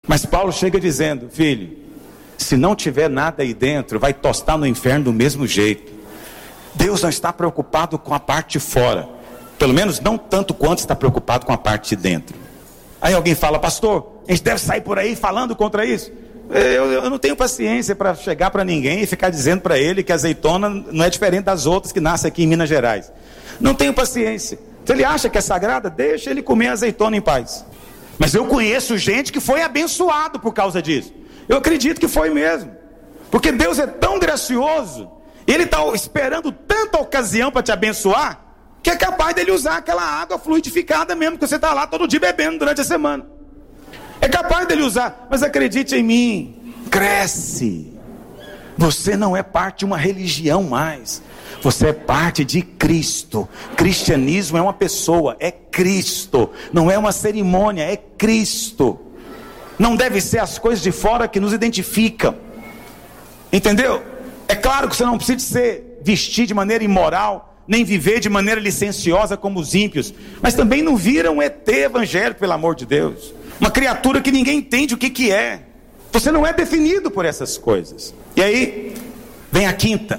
Mas Paulo chega dizendo: filho, se não tiver nada aí dentro, vai tostar no inferno do mesmo jeito. Deus não está preocupado com a parte de fora, pelo menos não tanto quanto está preocupado com a parte de dentro. Aí alguém fala: pastor, a gente deve sair por aí falando contra isso? Eu não tenho paciência para chegar para ninguém e ficar dizendo para ele que a azeitona não é diferente das outras que nascem aqui em Minas Gerais. Não tenho paciência. Se ele acha que é sagrada, deixa ele comer a azeitona em paz. Mas eu conheço gente que foi abençoado por causa disso. Eu acredito que foi mesmo. Porque Deus é tão gracioso, Ele está esperando tanta ocasião para te abençoar, que é capaz dele usar aquela água fluidificada mesmo, que você está lá todo dia bebendo durante a semana. É capaz dele usar. Mas acredite em mim, cresce. Você não é parte de uma religião mais, você é parte de Cristo. Cristianismo é uma pessoa, é Cristo. Não é uma cerimônia, é Cristo. Não deve ser as coisas de fora que nos identificam. Entendeu? É claro que você não precisa vestir de maneira imoral, nem viver de maneira licenciosa como os ímpios, mas também não vira um ET evangélico, pelo amor de Deus. Uma criatura que ninguém entende o que é. Você não é definido por essas coisas. E aí vem a quinta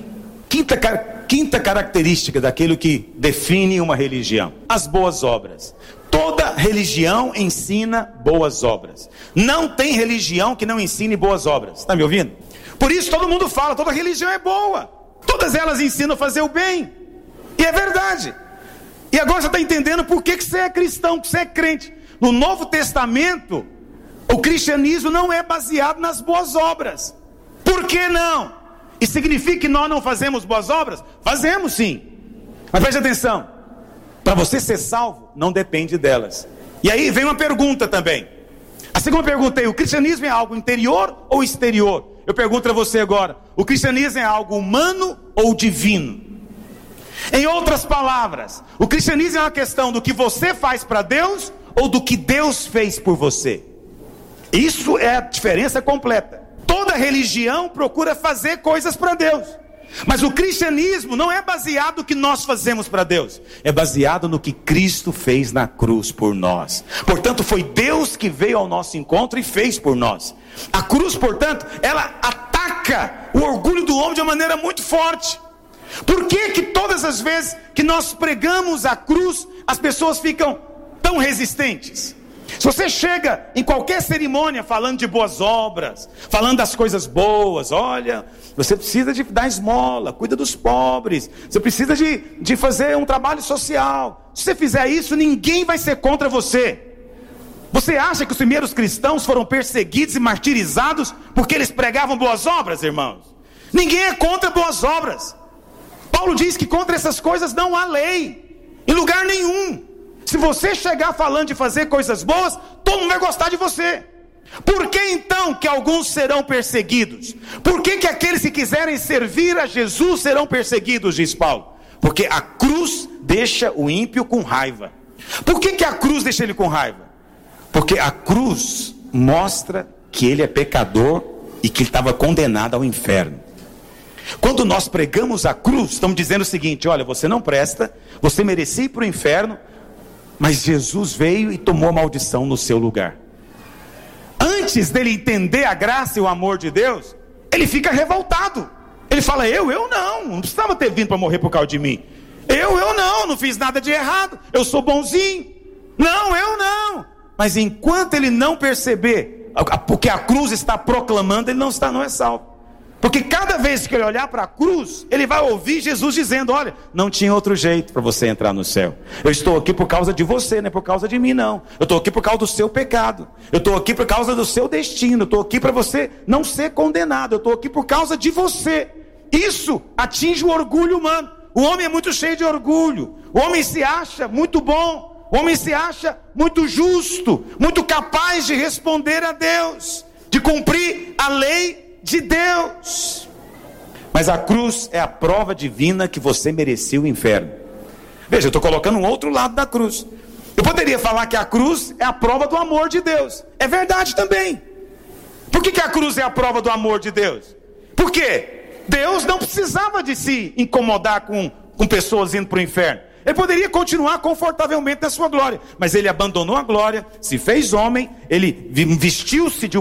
característica daquilo que define uma religião: as boas obras. Toda religião ensina boas obras. Não tem religião que não ensine boas obras. Está me ouvindo? Por isso todo mundo fala: toda religião é boa, todas elas ensinam a fazer o bem. E é verdade. E agora você está entendendo por que você é cristão, que você é crente. No Novo Testamento, o cristianismo não é baseado nas boas obras. Por que não? E significa que nós não fazemos boas obras? Fazemos sim. Mas preste atenção: para você ser salvo, não depende delas. E aí vem uma pergunta também. A segunda pergunta é: o cristianismo é algo interior ou exterior? Eu pergunto a você agora: o cristianismo é algo humano ou divino? Em outras palavras, o cristianismo é uma questão do que você faz para Deus ou do que Deus fez por você? Isso é a diferença completa. Toda religião procura fazer coisas para Deus, mas o cristianismo não é baseado no que nós fazemos para Deus, é baseado no que Cristo fez na cruz por nós. Portanto, foi Deus que veio ao nosso encontro e fez por nós. A cruz, portanto, ela ataca o orgulho do homem de uma maneira muito forte. Por que todas as vezes que nós pregamos a cruz, as pessoas ficam tão resistentes? Se você chega em qualquer cerimônia falando de boas obras, falando das coisas boas: olha, você precisa de dar esmola, cuida dos pobres, você precisa de fazer um trabalho social. Se você fizer isso, ninguém vai ser contra você. Você acha que os primeiros cristãos foram perseguidos e martirizados porque eles pregavam boas obras, irmãos? Ninguém é contra boas obras. Paulo diz que contra essas coisas não há lei, em lugar nenhum. Se você chegar falando de fazer coisas boas, todo mundo vai gostar de você. Por que então que alguns serão perseguidos? Por que aqueles que quiserem servir a Jesus serão perseguidos, diz Paulo? Porque a cruz deixa o ímpio com raiva. Por que a cruz deixa ele com raiva? Porque a cruz mostra que ele é pecador e que ele estava condenado ao inferno. Quando nós pregamos a cruz, estamos dizendo o seguinte: olha, você não presta, você merecia ir para o inferno, mas Jesus veio e tomou a maldição no seu lugar. Antes dele entender a graça e o amor de Deus, ele fica revoltado. Ele fala: eu não precisava ter vindo para morrer por causa de mim. Eu não fiz nada de errado, eu sou bonzinho. Eu não. Mas enquanto ele não perceber porque a cruz está proclamando, ele não é salvo. Porque cada vez que ele olhar para a cruz, ele vai ouvir Jesus dizendo: olha, não tinha outro jeito para você entrar no céu. Eu estou aqui por causa de você, não é por causa de mim não. Eu estou aqui por causa do seu pecado. Eu estou aqui por causa do seu destino. Eu estou aqui para você não ser condenado. Eu estou aqui por causa de você. Isso atinge o orgulho humano. O homem é muito cheio de orgulho. O homem se acha muito bom. O homem se acha muito justo, muito capaz de responder a Deus, de cumprir a lei de Deus. Mas a cruz é a prova divina que você merecia o inferno. Veja, eu estou colocando um outro lado da cruz. Eu poderia falar que a cruz é a prova do amor de Deus. É verdade também. Por que a cruz é a prova do amor de Deus? Porque Deus não precisava de se incomodar com pessoas indo para o inferno. Ele poderia continuar confortavelmente na sua glória, mas ele abandonou a glória, se fez homem, ele vestiu-se de